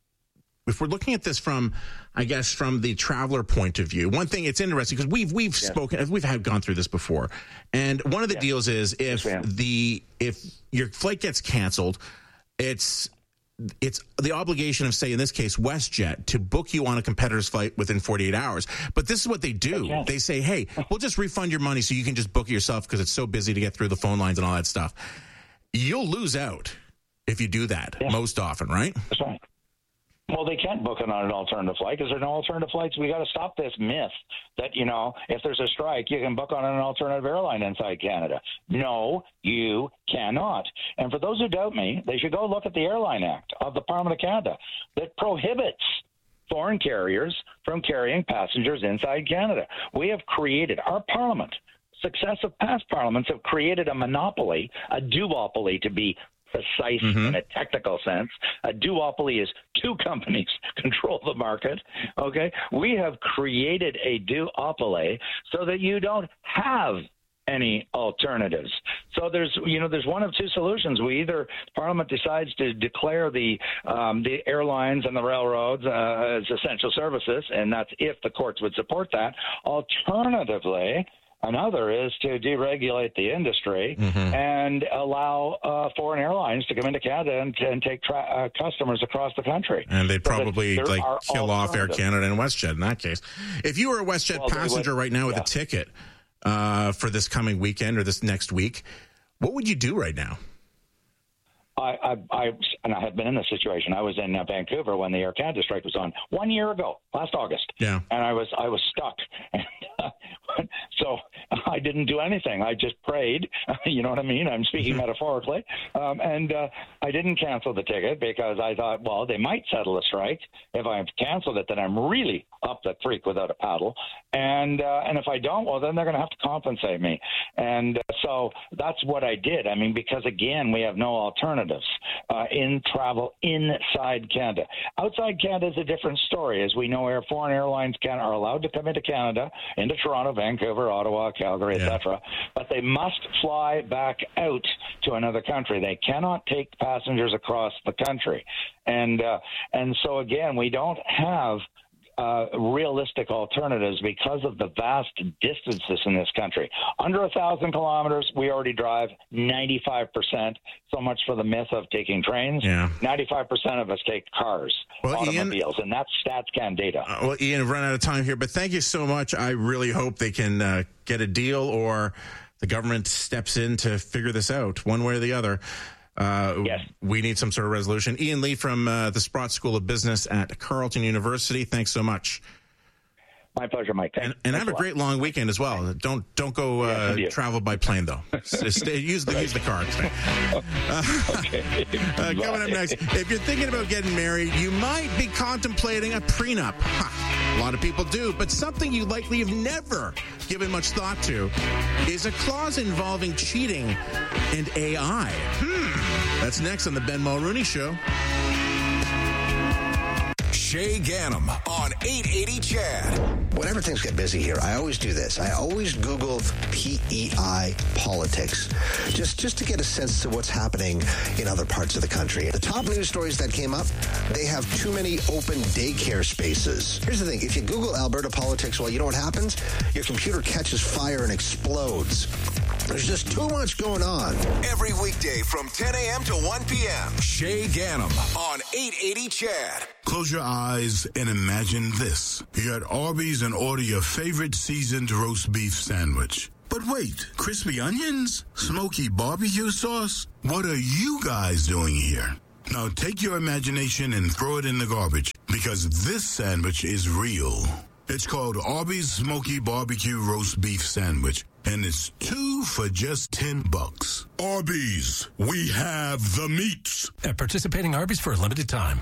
[SPEAKER 2] if we're looking at this from, I guess, from the traveler point of view, one thing it's interesting because we've we've yes. spoken, we've had gone through this before, and one of the yes. deals is if yes, the if your flight gets canceled, it's it's the obligation of, say, in this case, WestJet, to book you on a competitor's flight within forty-eight hours. But this is what they do. Okay. They say, hey, we'll just refund your money so you can just book it yourself because it's so busy to get through the phone lines and all that stuff. You'll lose out if you do that yeah. most often, right?
[SPEAKER 1] That's right. Well, they can't book it on an alternative flight because there are no alternative flights. We got to stop this myth that, you know, if there's a strike, you can book on an alternative airline inside Canada. No, you cannot. And for those who doubt me, they should go look at the Airline Act of the Parliament of Canada that prohibits foreign carriers from carrying passengers inside Canada. We have created, our Parliament, successive past parliaments have created a monopoly, a duopoly to be precise mm-hmm. in a technical sense. A duopoly is two companies control the market. Okay, we have created a duopoly so that you don't have any alternatives. So there's, you know, there's one of two solutions. We either Parliament decides to declare the um, the airlines and the railroads uh, as essential services, and that's if the courts would support that. Alternatively, another is to deregulate the industry mm-hmm. and allow uh, foreign airlines to come into Canada and, and take tra- uh, customers across the country.
[SPEAKER 2] And they'd probably like kill off Air Canada and WestJet in that case. If you were a WestJet well, passenger would, right now with yeah. a ticket uh, for this coming weekend or this next week, what would you do right now?
[SPEAKER 1] I, I, I and I have been in this situation. I was in uh, Vancouver when the Air Canada strike was on one year ago, last August.
[SPEAKER 2] Yeah,
[SPEAKER 1] and I was I was stuck, and, uh, so I didn't do anything. I just prayed. You know what I mean? I'm speaking metaphorically, um, and uh, I didn't cancel the ticket because I thought, well, they might settle the strike. If I've canceled it, then I'm really up the creek without a paddle. And uh, and if I don't, well, then they're going to have to compensate me. And uh, so that's what I did. I mean, because again, we have no alternatives uh, in travel inside Canada. Outside Canada is a different story. As we know, air foreign airlines can are allowed to come into Canada, into Toronto, Vancouver, Ottawa, Calgary, yeah. et cetera, but they must fly back out to another country. They cannot take passengers across the country. And uh, and so, again, we don't have Uh, realistic alternatives because of the vast distances in this country. Under a thousand kilometers, we already drive ninety-five percent. So much for the myth of taking trains.
[SPEAKER 2] Yeah.
[SPEAKER 1] ninety-five percent of us take cars, well, automobiles, Ian, and that's StatsCan data.
[SPEAKER 2] Uh, well, Ian, I've run out of time here, but thank you so much. I really hope they can uh, get a deal or the government steps in to figure this out one way or the other. Uh,
[SPEAKER 1] yes.
[SPEAKER 2] We need some sort of resolution. Ian Lee from uh, the Sprott School of Business at Carleton University. Thanks so much.
[SPEAKER 1] My pleasure, Mike. Thanks.
[SPEAKER 2] And, and have a, a great long weekend as well. Don't don't go uh, yes, travel by plane though. Stay, use the right. use the car today. Uh,
[SPEAKER 1] okay.
[SPEAKER 2] uh, coming up next, if you're thinking about getting married, you might be contemplating a prenup. Huh. A lot of people do, but something you likely have never given much thought to is a clause involving cheating and A I. Hmm. That's next on the Ben Mulrooney Show.
[SPEAKER 3] Shay Ganem on eight eighty C H A D.
[SPEAKER 4] Whenever things get busy here, I always do this. I always Google P E I politics, just, just to get a sense to what's happening in other parts of the country. The top news stories that came up, they have too many open daycare spaces. Here's the thing. If you Google Alberta politics, well, you know what happens? Your computer catches fire and explodes. There's just too much going on.
[SPEAKER 3] Every weekday from ten a.m. to one p.m. Shay Ganem on eight eighty C H A D.
[SPEAKER 5] Close your eyes and imagine this. You're at Arby's and order your favorite seasoned roast beef sandwich. But wait, crispy onions? Smoky barbecue sauce? What are you guys doing here? Now take your imagination and throw it in the garbage, because this sandwich is real. It's called Arby's Smoky Barbecue Roast Beef Sandwich, and it's two for just ten bucks. Arby's, we have the meats.
[SPEAKER 6] At participating Arby's for a limited time.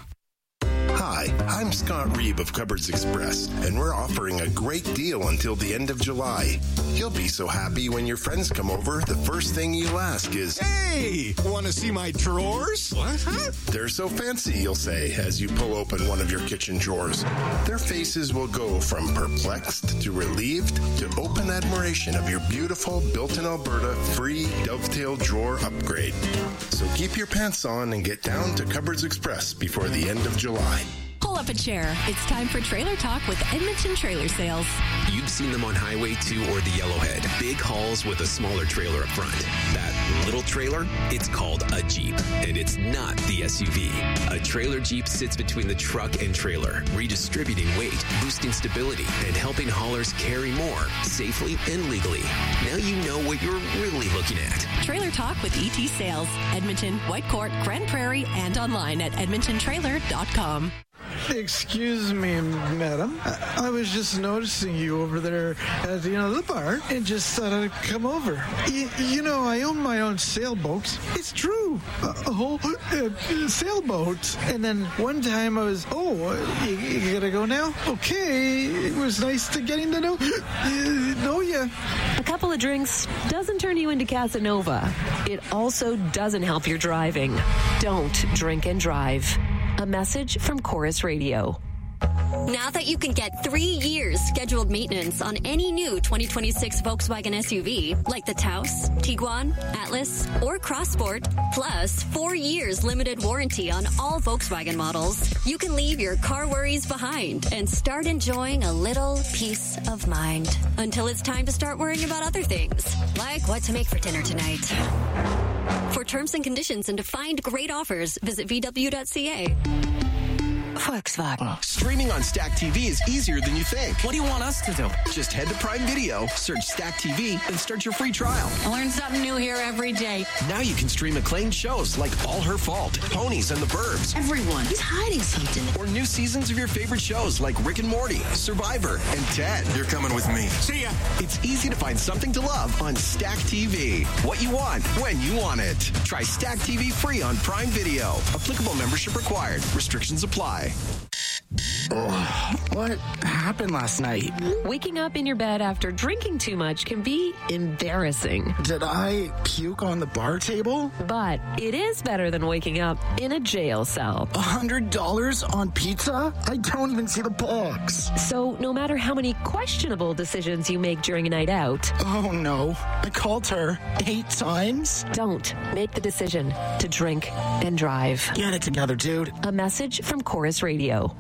[SPEAKER 7] Hi, I'm Scott Reeb of Cupboards Express, and we're offering a great deal until the end of July. You'll be so happy when your friends come over, the first thing you'll ask is,
[SPEAKER 8] "Hey, want to see my drawers?" What? Huh?
[SPEAKER 7] They're so fancy, you'll say, as you pull open one of your kitchen drawers. Their faces will go from perplexed to relieved to open admiration of your beautiful built-in Alberta free dovetail drawer upgrade. So keep your pants on and get down to Cupboards Express before the end of July.
[SPEAKER 21] Pull up a chair. It's time for Trailer Talk with Edmonton Trailer Sales.
[SPEAKER 9] You've seen them on Highway two or the Yellowhead. Big hauls with a smaller trailer up front. That little trailer, it's called a Jeep, and it's not the S U V. A trailer Jeep sits between the truck and trailer, redistributing weight, boosting stability, and helping haulers carry more safely and legally. Now you know what you're really looking at.
[SPEAKER 21] Trailer Talk with E T Sales. Edmonton, Whitecourt, Grand Prairie, and online at edmonton trailer dot com.
[SPEAKER 29] Excuse me, madam. I, I was just noticing you over there at, you know, the bar and just thought I'd come over. Y- you know, I own my own sailboats. It's true. A, a whole uh, sailboat. And then one time I was, oh, you, you gotta go now? Okay. It was nice to getting to know, uh, know you.
[SPEAKER 30] A couple of drinks doesn't turn you into Casanova. It also doesn't help your driving. Don't drink and drive. A message from Chorus Radio.
[SPEAKER 11] Now that you can get three years scheduled maintenance on any new twenty twenty-six Volkswagen S U V, like the Taos, Tiguan, Atlas, or Crossport, plus four years limited warranty on all Volkswagen models, you can leave your car worries behind and start enjoying a little peace of mind until it's time to start worrying about other things, like what to make for dinner tonight. For terms and conditions and to find great offers, visit v w dot c a.
[SPEAKER 12] Volkswagen. Streaming on Stack T V is easier than you think. What do you want us to do? Just head to Prime Video, search Stack T V, and start your free trial.
[SPEAKER 21] I learn something new here every day.
[SPEAKER 12] Now you can stream acclaimed shows like All Her Fault, Ponies, and The Burbs.
[SPEAKER 21] Everyone is hiding something.
[SPEAKER 12] Or new seasons of your favorite shows like Rick and Morty, Survivor, and Ted.
[SPEAKER 7] You're coming with me.
[SPEAKER 12] See ya. It's easy to find something to love on Stack T V. What you want, when you want it. Try Stack T V free on Prime Video. Applicable membership required. Restrictions apply.
[SPEAKER 13] Oh, what happened last night?
[SPEAKER 30] Waking up in your bed after drinking too much can be embarrassing.
[SPEAKER 13] Did I puke on the bar table?
[SPEAKER 30] But it is better than waking up in a jail cell.
[SPEAKER 13] A hundred dollars on pizza? I don't even see the box.
[SPEAKER 30] So no matter how many questionable decisions you make during a night out.
[SPEAKER 13] Oh no, I called her eight times.
[SPEAKER 30] Don't make the decision to drink and drive.
[SPEAKER 13] Get it together, dude.
[SPEAKER 30] A message from Chorus Radio.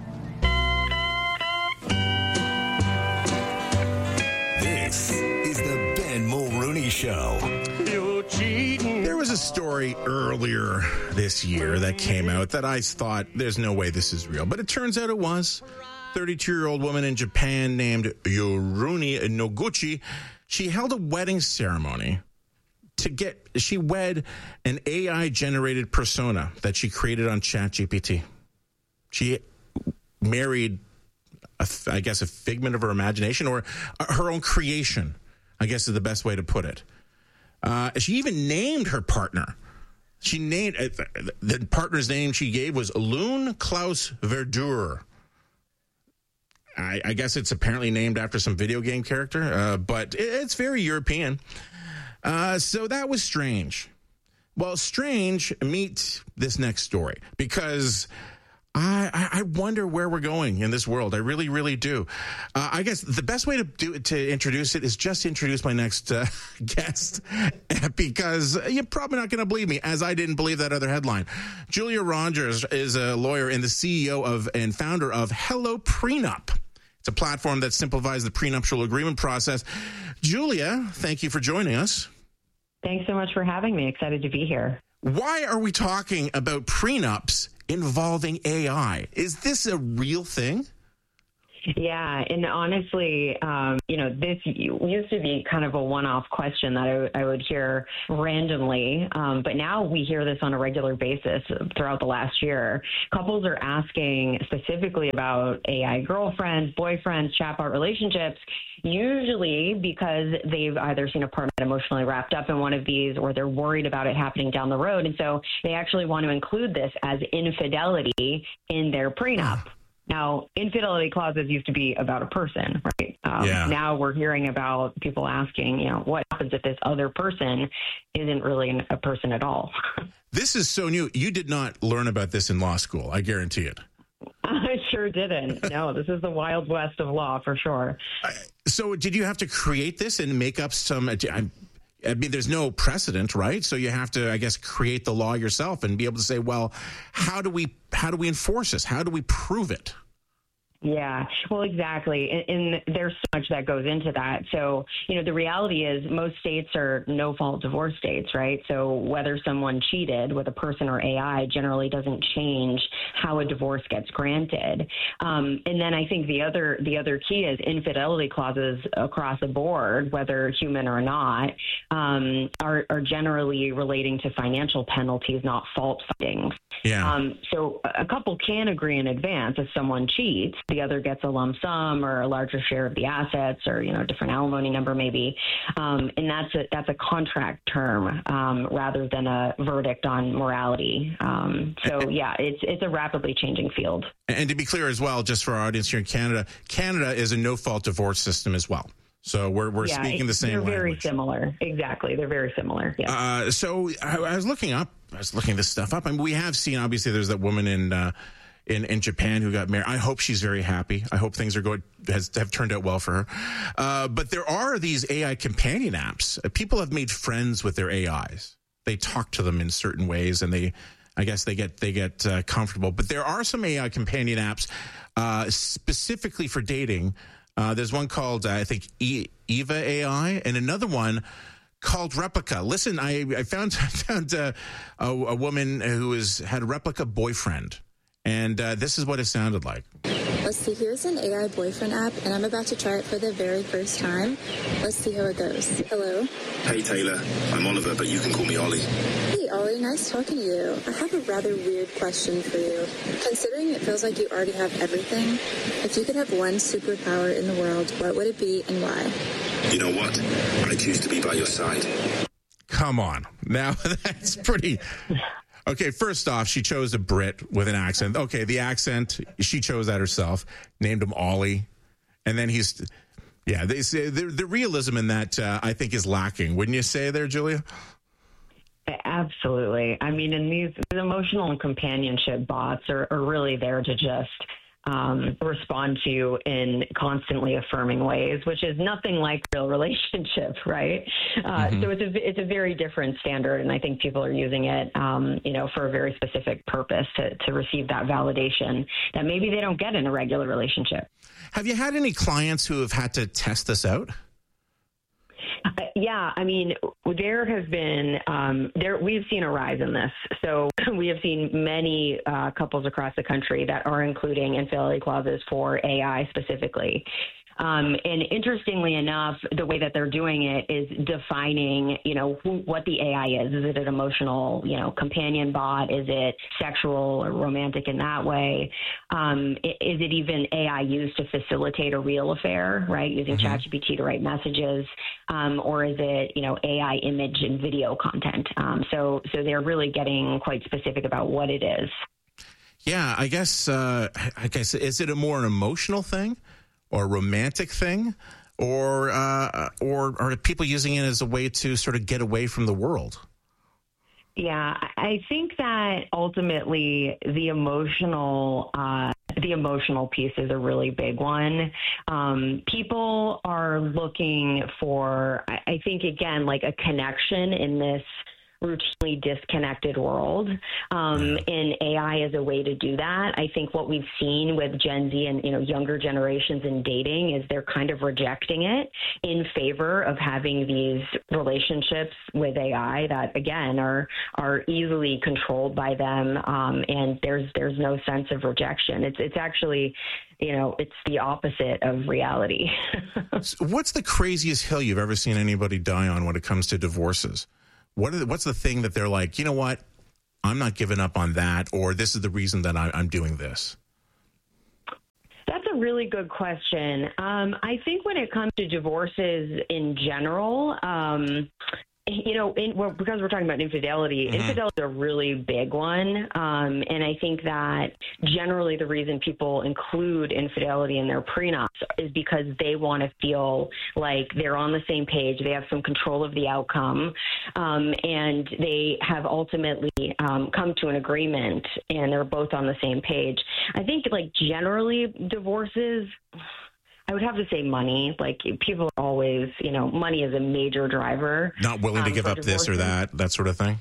[SPEAKER 3] This is the Ben Mulrooney Show.
[SPEAKER 2] There was a story earlier this year that came out that I thought, there's no way this is real. But it turns out it was. thirty-two-year-old woman in Japan named Yoruni Noguchi. She held a wedding ceremony to get, she wed an A I-generated persona that she created on ChatGPT. She married, a, I guess, a figment of her imagination, or her own creation, I guess is the best way to put it. Uh, she even named her partner. She named, uh, the partner's name she gave was Loon Klaus Verdur. I, I guess it's apparently named after some video game character, uh, but it's very European. Uh, so that was strange. Well, strange, meet this next story, because I, I wonder where we're going in this world. I really, really do. Uh, I guess the best way to do to introduce it is just introduce my next uh, guest, because you're probably not going to believe me, as I didn't believe that other headline. Julia Rogers is a lawyer and the C E O of and founder of Hello Prenup. It's a platform that simplifies the prenuptial agreement process. Julia, thank you for joining us.
[SPEAKER 10] Thanks so much for having me. Excited to be here.
[SPEAKER 2] Why are we talking about prenups involving A I? Is this a real thing?
[SPEAKER 10] Yeah, and honestly, um, you know, this used to be kind of a one-off question that I, I would hear randomly, um, but now we hear this on a regular basis throughout the last year. Couples are asking specifically about A I girlfriends, boyfriends, chatbot relationships, usually because they've either seen a partner emotionally wrapped up in one of these, or they're worried about it happening down the road, and so they actually want to include this as infidelity in their prenup. Now, infidelity clauses used to be about a person, right? Um,
[SPEAKER 2] yeah.
[SPEAKER 10] Now we're hearing about people asking, you know, what happens if this other person isn't really a person at all?
[SPEAKER 2] This is so new. You did not learn about this in law school, I guarantee it.
[SPEAKER 10] I sure didn't. No, this is the Wild West of law for sure.
[SPEAKER 2] So did you have to create this and make up some... I mean, there's no precedent, right? So you have to, I guess, create the law yourself and be able to say, well, how do we how do we enforce this? How do we prove it?
[SPEAKER 10] Yeah, well, exactly. And, and there's so much that goes into that. So, you know, the reality is most states are no-fault divorce states, right? So whether someone cheated with a person or A I generally doesn't change how a divorce gets granted. Um, and then I think the other the other key is infidelity clauses across the board, whether human or not, um, are, are generally relating to financial penalties, not fault findings.
[SPEAKER 2] Yeah.
[SPEAKER 10] Um, so a couple can agree in advance if someone cheats, the other gets a lump sum or a larger share of the assets, or, you know, different alimony number maybe. Um, and that's a, that's a contract term um, rather than a verdict on morality. Um, so, yeah, it's it's a rapidly changing field.
[SPEAKER 2] And to be clear as well, just for our audience here in Canada, Canada is a no-fault divorce system as well. So we're we're
[SPEAKER 10] yeah,
[SPEAKER 2] speaking the same
[SPEAKER 10] they're
[SPEAKER 2] language.
[SPEAKER 10] They're very similar. Exactly. They're very similar. Yeah.
[SPEAKER 2] Uh, so I, I was looking up, I was looking this stuff up. I mean, we have seen, obviously, there's that woman in uh, in in Japan who got married. I hope she's very happy. I hope things are going has have turned out well for her. Uh, but there are these A I companion apps. People have made friends with their A Is. They talk to them in certain ways, and they, I guess, they get they get uh, comfortable. But there are some A I companion apps uh, specifically for dating. Uh, there's one called, uh, I think, e- Eva A I, and another one called Replica. Listen, I, I found, found uh, a, a woman who is, had a Replica boyfriend, and uh, this is what it sounded like.
[SPEAKER 14] Let's see, here's an A I boyfriend app, and I'm about to try it for the very first time. Let's see how it goes. Hello?
[SPEAKER 16] Hey, Taylor. I'm Oliver, but you can call me Ollie.
[SPEAKER 14] Hey, Ollie. Nice talking to you. I have a rather weird question for you. Considering it feels like you already have everything, if you could have one superpower in the world, what would it be and why?
[SPEAKER 16] You know what? I choose to be by your side.
[SPEAKER 2] Come on. Now, that's pretty... Okay, first off, she chose a Brit with an accent. Okay, the accent, she chose that herself, named him Ollie. And then he's, yeah, they say the, the realism in that, uh, I think, is lacking. Wouldn't you say there, Julia?
[SPEAKER 10] Absolutely. I mean, and these, these emotional and companionship bots are, are really there to just um, respond to you in constantly affirming ways, which is nothing like real relationship, right? Uh, mm-hmm. So it's a it's a very different standard, and I think people are using it, um, you know, for a very specific purpose to to receive that validation that maybe they don't get in a regular relationship.
[SPEAKER 2] Have you had any clients who have had to test this out?
[SPEAKER 10] Uh, yeah, I mean, there has been, um, there we've seen a rise in this. So we have seen many uh, couples across the country that are including infidelity clauses for A I specifically. Um, and interestingly enough, the way that they're doing it is defining, you know, who, what the A I is. Is it an emotional, you know, companion bot? Is it sexual or romantic in that way? Um, is it even A I used to facilitate a real affair, right, using mm-hmm. ChatGPT to write messages? Um, or is it, you know, A I image and video content? Um, so, so they're really getting quite specific about what it is.
[SPEAKER 2] Yeah, I guess, uh, I guess, is it a more an emotional thing? Or a romantic thing, or uh, or are people using it as a way to sort of get away from the world?
[SPEAKER 10] Yeah, I think that ultimately the emotional uh, the emotional piece is a really big one. Um, people are looking for, I, I think, again, like a connection in this routinely disconnected world, um, and A I is a way to do that. I think what we've seen with Gen Z and, you know, younger generations in dating is they're kind of rejecting it in favor of having these relationships with A I that, again, are are easily controlled by them, um, and there's there's no sense of rejection. It's it's actually, you know, it's the opposite of reality.
[SPEAKER 2] What's the craziest hill you've ever seen anybody die on when it comes to divorces? What are the, what's the thing that they're like, you know what, I'm not giving up on that, or this is the reason that I, I'm doing this?
[SPEAKER 10] That's a really good question. Um, I think when it comes to divorces in general, um, you know, in, well, because we're talking about infidelity, mm-hmm. infidelity is a really big one. Um, and I think that generally the reason people include infidelity in their prenups is because they want to feel like they're on the same page. They have some control of the outcome. Um, and they have ultimately um, come to an agreement and they're both on the same page. I think, like, generally divorces, I would have to say money. Like, people are always, you know, money is a major driver.
[SPEAKER 2] Not willing to um, give up divorces. This or that, that sort of thing?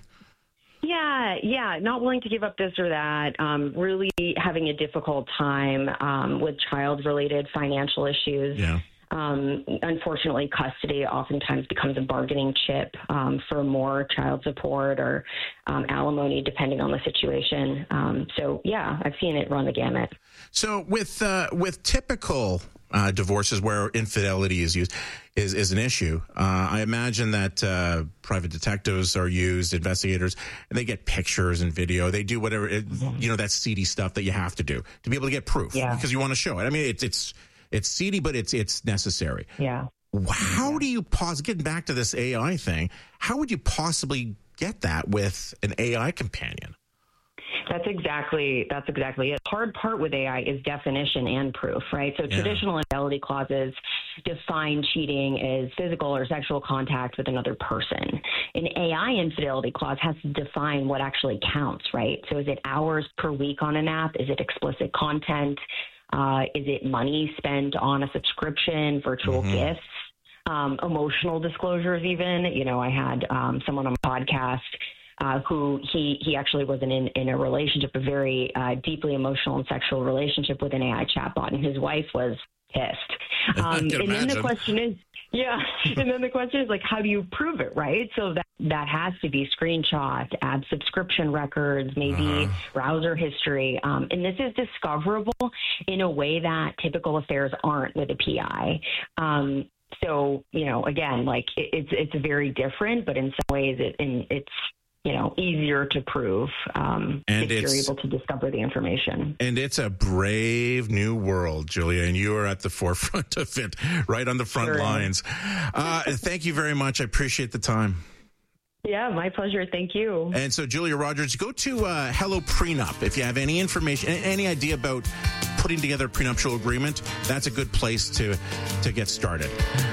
[SPEAKER 10] Yeah, yeah, not willing to give up this or that, um, really having a difficult time um, with child-related financial issues.
[SPEAKER 2] Yeah.
[SPEAKER 10] Um, unfortunately, custody oftentimes becomes a bargaining chip um, for more child support or um, alimony, depending on the situation. Um, so, yeah, I've seen it run the gamut.
[SPEAKER 2] So with uh, with typical uh, divorces where infidelity is used is, is an issue, uh, I imagine that uh, private detectives are used, investigators, and they get pictures and video. They do whatever, it, you know, that seedy stuff that you have to do to be able to get proof
[SPEAKER 10] yeah.
[SPEAKER 2] because you want to show it. I mean, it's it's it's seedy, but it's it's necessary.
[SPEAKER 10] Yeah.
[SPEAKER 2] How
[SPEAKER 10] yeah.
[SPEAKER 2] do you pause? Getting back to this A I thing, how would you possibly get that with an A I companion?
[SPEAKER 10] That's exactly that's exactly it. The hard part with A I is definition and proof, right? So yeah. traditional infidelity clauses define cheating as physical or sexual contact with another person. An A I infidelity clause has to define what actually counts, right? So is it hours per week on an app? Is it explicit content? Uh, is it money spent on a subscription, virtual mm-hmm. gifts, um, emotional disclosures even? You know, I had um, someone on my podcast Uh, who he, he actually was in, in a relationship, a very uh, deeply emotional and sexual relationship with an A I chatbot, and his wife was pissed. Um, and
[SPEAKER 2] imagine.
[SPEAKER 10] then the question is, yeah, and then the question is, like, how do you prove it, right? So that, that has to be screenshots, add subscription records, maybe uh-huh. browser history. Um, and this is discoverable in a way that typical affairs aren't with a P I. Um, so, you know, again, like, it, it's it's very different, but in some ways it, in, it's, you know, easier to prove um,
[SPEAKER 2] and
[SPEAKER 10] if you're able to discover the information.
[SPEAKER 2] And it's a brave new world, Julia, and you are at the forefront of it, right on the front sure lines. Uh, thank you very much. I appreciate the time.
[SPEAKER 10] Yeah, my pleasure. Thank you.
[SPEAKER 2] And so, Julia Rogers, go to uh, Hello Prenup. If you have any information, any idea about putting together a prenuptial agreement, that's a good place to, to get started.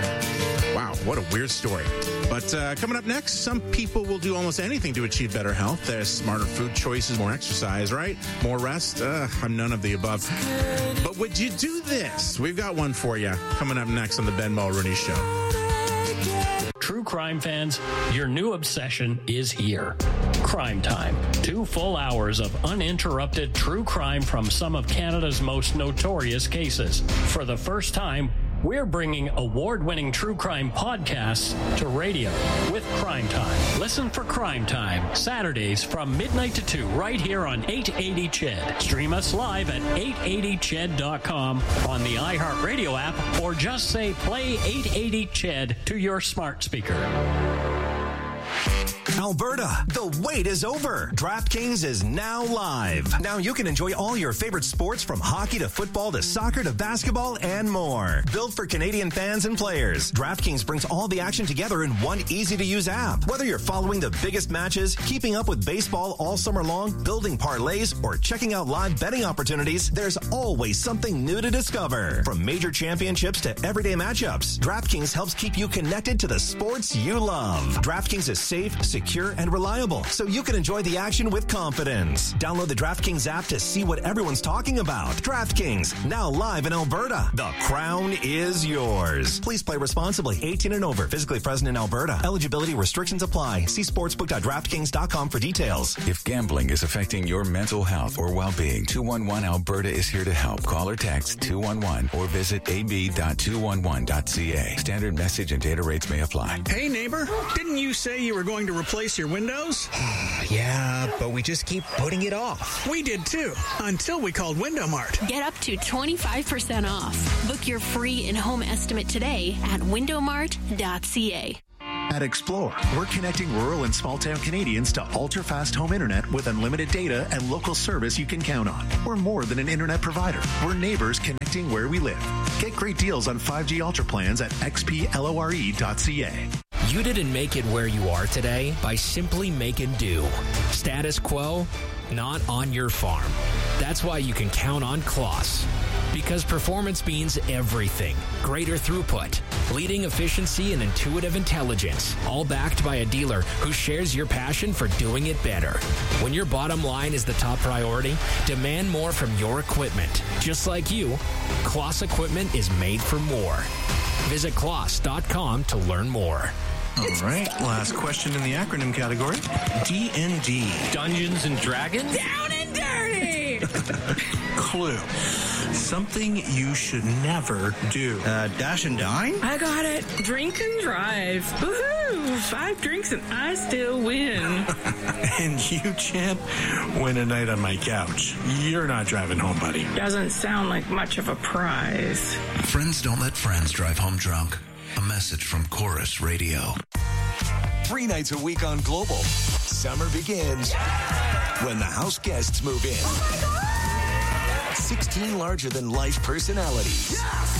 [SPEAKER 2] Wow, what a weird story. But uh, coming up next, some people will do almost anything to achieve better health. There's smarter food choices, more exercise, right? More rest? Uh, I'm none of the above. But would you do this? We've got one for you coming up next on the Ben Mulroney Show.
[SPEAKER 6] True crime fans, your new obsession is here. Crime Time. Two full hours of uninterrupted true crime from some of Canada's most notorious cases. For the first time, we're bringing award-winning true crime podcasts to radio with Crime Time. Listen for Crime Time, Saturdays from midnight to two, right here on eight eighty C H E D. Stream us live at eight eighty C H E D dot com on the iHeartRadio app, or just say play eight eighty C H E D to your smart speaker.
[SPEAKER 17] Alberta, the wait is over. DraftKings is now live. Now you can enjoy all your favorite sports from hockey to football to soccer to basketball and more. Built for Canadian fans and players, DraftKings brings all the action together in one easy-to-use app. Whether you're following the biggest matches, keeping up with baseball all summer long, building parlays, or checking out live betting opportunities, there's always something new to discover. From major championships to everyday matchups, DraftKings helps keep you connected to the sports you love. DraftKings is safe, secure, secure, and reliable, so you can enjoy the action with confidence. Download the DraftKings app to see what everyone's talking about. DraftKings, now live in Alberta. The crown is yours. Please play responsibly. eighteen and over. Physically present in Alberta. Eligibility restrictions apply. See sportsbook dot draftkings dot com for details.
[SPEAKER 18] If gambling is affecting your mental health or well-being, two one one Alberta is here to help. Call or text two one one or visit a b dot two one one dot c a. Standard message and data rates may apply.
[SPEAKER 19] Hey, neighbor, didn't you say you were going to replace your windows?
[SPEAKER 20] Yeah, but we just keep putting it off.
[SPEAKER 19] We did too, until we called Window Mart.
[SPEAKER 21] Get up to twenty-five percent off. Book your free in-home estimate today at window mart dot c a.
[SPEAKER 22] At Explore, we're connecting rural and small-town Canadians to ultra-fast home internet with unlimited data and local service you can count on. We're more than an internet provider. We're neighbors connecting where we live. Get great deals on five G Ultra plans at x p lore dot c a.
[SPEAKER 23] You didn't make it where you are today by simply making do. Status quo, not on your farm. That's why you can count on Kloss. Because performance means everything. Greater throughput, leading efficiency, and intuitive intelligence. All backed by a dealer who shares your passion for doing it better. When your bottom line is the top priority, demand more from your equipment. Just like you, Kloss equipment is made for more. Visit kloss dot com to learn more.
[SPEAKER 24] All right, last question in the acronym category. D and D.
[SPEAKER 25] Dungeons and Dragons?
[SPEAKER 26] Down and dirty!
[SPEAKER 24] Clue. Something you should never do. Uh, dash and dine?
[SPEAKER 26] I got it. Drink and drive. Woohoo! Five drinks and I still win.
[SPEAKER 24] And you, champ, win a night on my couch. You're not driving home, buddy.
[SPEAKER 26] Doesn't sound like much of a prize.
[SPEAKER 27] Friends don't let friends drive home drunk. A message from Chorus Radio.
[SPEAKER 3] Three nights a week on Global. Summer begins when the house guests move in.
[SPEAKER 26] Oh my God!
[SPEAKER 3] sixteen larger-than-life personalities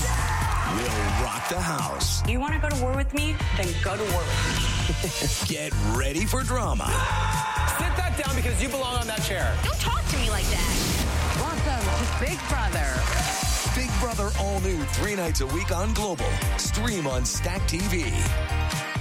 [SPEAKER 3] will rock the house.
[SPEAKER 26] You want to go to war with me? Then go to war with
[SPEAKER 3] me. Get ready for drama.
[SPEAKER 25] Sit that down because you belong on that chair.
[SPEAKER 21] Don't talk to me like that.
[SPEAKER 26] Welcome to Big Brother.
[SPEAKER 3] Big Brother all new three nights a week on Global. Stream on Stack T V.